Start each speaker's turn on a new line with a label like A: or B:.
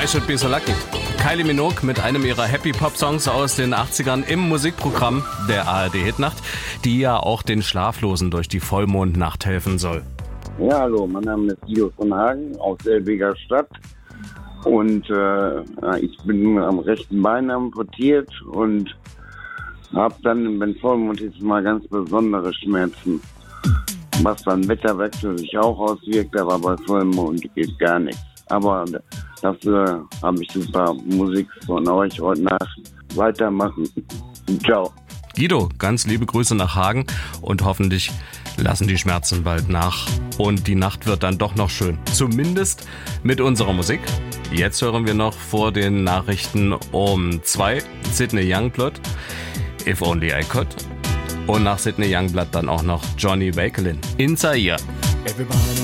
A: I Should Be So Lucky. Kylie Minogue mit einem ihrer Happy-Pop-Songs aus den 80ern im Musikprogramm der ARD-Hitnacht, die ja auch den Schlaflosen durch die Vollmondnacht helfen soll.
B: Ja, hallo, mein Name ist Guido von Hagen aus Selbiger Stadt und ich bin am rechten Bein amputiert und habe dann, wenn Vollmond ist, mal ganz besondere Schmerzen. Was beim Wetterwechsel sich auch auswirkt, aber bei Vollmond geht gar nichts. Aber dafür habe ich super Musik von euch heute Nacht. Weitermachen. Ciao.
A: Guido, ganz liebe Grüße nach Hagen und hoffentlich lassen die Schmerzen bald nach. Und die Nacht wird dann doch noch schön. Zumindest mit unserer Musik. Jetzt hören wir noch vor den Nachrichten um 2 Sidney Youngblood, If Only I Could. Und nach Sidney Youngblood dann auch noch Johnny Wakelin in Zaire.